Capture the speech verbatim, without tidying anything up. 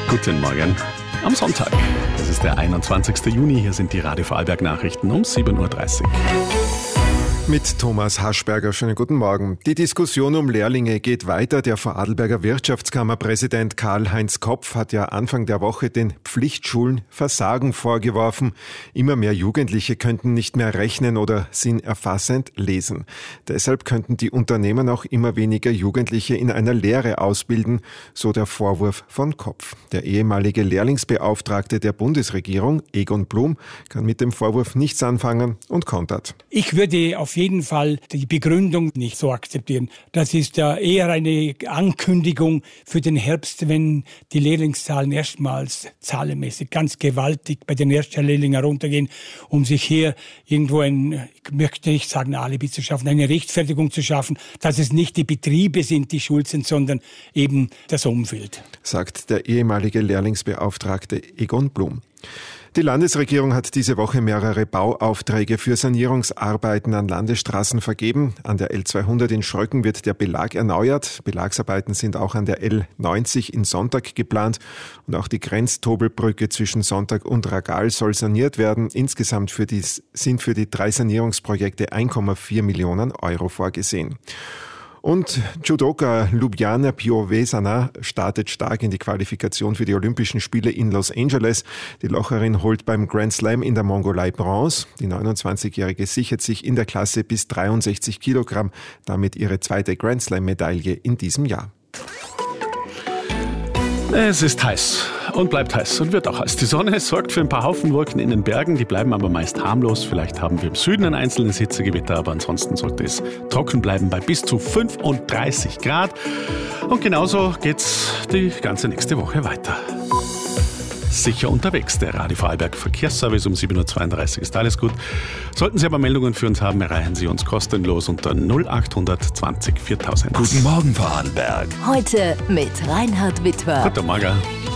Guten Morgen am Sonntag. Es ist der einundzwanzigster Juni. Hier sind die Radio Vorarlberg Nachrichten um sieben Uhr dreißig. Mit Thomas Haschberger. Schönen guten Morgen. Die Diskussion um Lehrlinge geht weiter. Der Vorarlberger Wirtschaftskammerpräsident Karl-Heinz Kopf hat ja Anfang der Woche den Pflichtschulen Versagen vorgeworfen. Immer mehr Jugendliche könnten nicht mehr rechnen oder sinnerfassend lesen. Deshalb könnten die Unternehmen auch immer weniger Jugendliche in einer Lehre ausbilden, so der Vorwurf von Kopf. Der ehemalige Lehrlingsbeauftragte der Bundesregierung, Egon Blum, kann mit dem Vorwurf nichts anfangen und kontert. Ich würde auf jeden Fall die Begründung nicht so akzeptieren. Das ist ja eher eine Ankündigung für den Herbst, wenn die Lehrlingszahlen erstmals zahlenmäßig ganz gewaltig bei den Erstlehrlingen heruntergehen, um sich hier irgendwo ein, ich möchte nicht sagen Alibi zu schaffen, eine Rechtfertigung zu schaffen, dass es nicht die Betriebe sind, die schuld sind, sondern eben das Umfeld. Sagt der ehemalige Lehrlingsbeauftragte Egon Blum. Die Landesregierung hat diese Woche mehrere Bauaufträge für Sanierungsarbeiten an Landesstraßen vergeben. An der L zweihundert in Schröcken wird der Belag erneuert. Belagsarbeiten sind auch an der L neunzig in Sonntag geplant. Und auch die Grenztobelbrücke zwischen Sonntag und Ragal soll saniert werden. Insgesamt für die, sind für die drei Sanierungsprojekte eins Komma vier Millionen Euro vorgesehen. Und Judoka Ljubljana Piovesana startet stark in die Qualifikation für die Olympischen Spiele in Los Angeles. Die Locherin holt beim Grand Slam in der Mongolei Bronze. Die neunundzwanzigjährige sichert sich in der Klasse bis dreiundsechzig Kilogramm, damit ihre zweite Grand Slam-Medaille in diesem Jahr. Es ist heiß und bleibt heiß und wird auch heiß. Die Sonne sorgt für ein paar Haufen Wolken in den Bergen, die bleiben aber meist harmlos. Vielleicht haben wir im Süden ein einzelnes Hitzegewitter, aber ansonsten sollte es trocken bleiben bei bis zu fünfunddreißig Grad. Und genauso geht's die ganze nächste Woche weiter. Sicher unterwegs. Der Radio Vorarlberg Verkehrsservice um sieben Uhr zweiunddreißig ist alles gut. Sollten Sie aber Meldungen für uns haben, erreichen Sie uns kostenlos unter null acht zwanzig viertausend. Guten Morgen Vorarlberg. Heute mit Reinhard Witwer. Guten Morgen.